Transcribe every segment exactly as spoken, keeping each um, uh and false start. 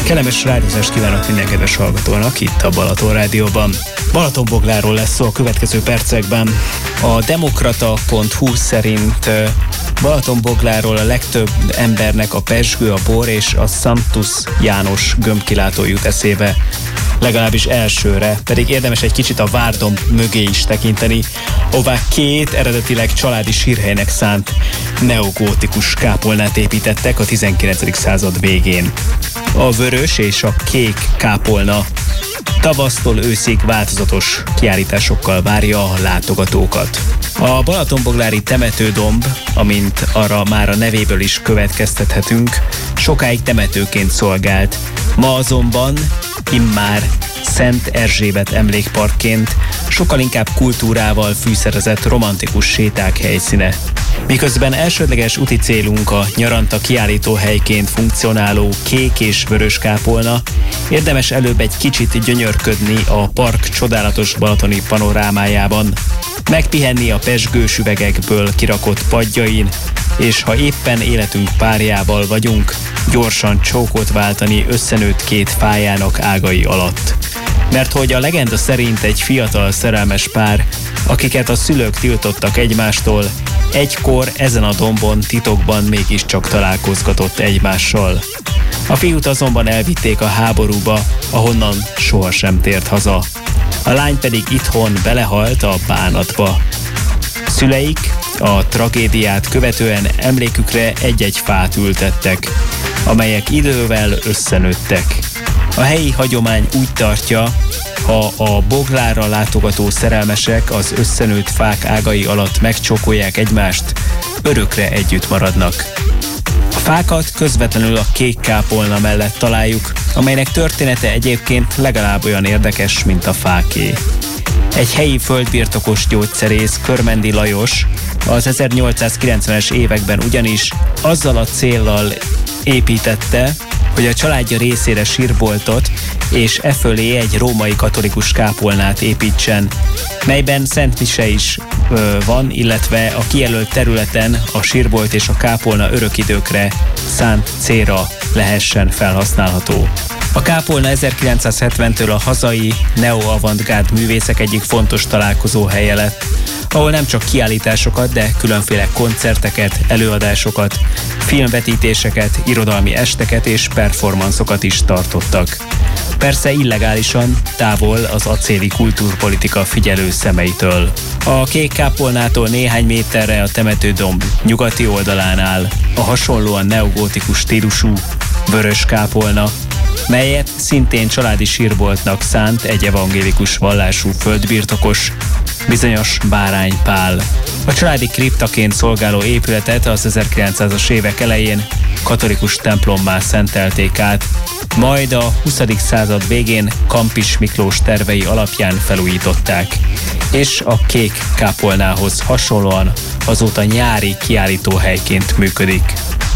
Kellemes rádiózást kívánok minden kedves hallgatónak itt a Balaton Rádióban. Balatonbogláról lesz szó a következő percekben. A demokrata pont hu szerint Balatonbogláról a legtöbb embernek a pezsgő, a bor és a Sanctus János gömbkilátó jut eszébe. Legalábbis elsőre, pedig érdemes egy kicsit a várdomb mögé is tekinteni, ahová két eredetileg családi sírhelynek szánt neogótikus kápolnát építettek a tizenkilencedik század végén. A vörös és a kék kápolna tavasztól őszig változatos kiállításokkal várja a látogatókat. A balatonboglári temetődomb, amint arra már a nevéből is következtethetünk, sokáig temetőként szolgált. Ma azonban immár Szent Erzsébet emlékparkként sokkal inkább kultúrával fűszerezett romantikus séták helyszíne. Miközben elsődleges úti célunk a nyaranta kiállító helyként funkcionáló kék és vörös kápolna, érdemes előbb egy kicsit gyönyörködni a park csodálatos balatoni panorámájában, megpihenni a pezsgős üvegekből kirakott padjain, és ha éppen életünk párjával vagyunk, gyorsan csókot váltani összenőtt két fájának ágai alatt. Mert hogy a legenda szerint egy fiatal szerelmes pár, akiket a szülők tiltottak egymástól, egykor ezen a dombon titokban mégiscsak találkozgatott egymással. A fiút azonban elvitték a háborúba, ahonnan sohasem tért haza. A lány pedig itthon belehalt a bánatba. Szüleik a tragédiát követően emlékükre egy-egy fát ültettek, amelyek idővel összenőttek. A helyi hagyomány úgy tartja, ha a boglára látogató szerelmesek az összenőtt fák ágai alatt megcsókolják egymást, örökre együtt maradnak. A fákat közvetlenül a kék kápolna mellett találjuk, amelynek története egyébként legalább olyan érdekes, mint a fáké. Egy helyi földbirtokos gyógyszerész, Körmendi Lajos az ezernyolcszázkilencvenes években ugyanis azzal a céllal építette, hogy a családja részére sírboltot és e fölé egy római katolikus kápolnát építsen, melyben szent mise is ö, van, illetve a kijelölt területen a sírbolt és a kápolna örök időkre szánt célra lehessen felhasználható. A kápolna ezerkilencszázhetventől a hazai neo-avantgárd művészek egyik fontos találkozóhelye lett, ahol nem csak kiállításokat, de különféle koncerteket, előadásokat, filmvetítéseket, irodalmi esteket és performanszokat is tartottak. Persze illegálisan, távol az acéli kultúrpolitika figyelő szemeitől. A kék kápolnától néhány méterre a temetődomb nyugati oldalán áll a hasonlóan neogótikus stílusú vörös kápolna, melyet szintén családi sírboltnak szánt egy evangélikus vallású földbirtokos, bizonyos Bárány Pál. A családi kriptaként szolgáló épületet az ezerkilencszázas évek elején katolikus templommá szentelték át, majd a huszadik század végén Kampis Miklós tervei alapján felújították, és a kék kápolnához hasonlóan azóta nyári kiállítóhelyként működik.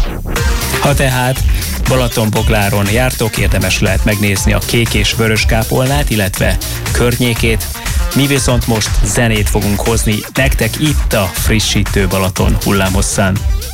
Ha tehát Balatonbogláron jártok, érdemes lehet megnézni a kék és vörös kápolnát, illetve környékét. Mi viszont most zenét fogunk hozni nektek itt a frissítő Balaton hullámhosszán.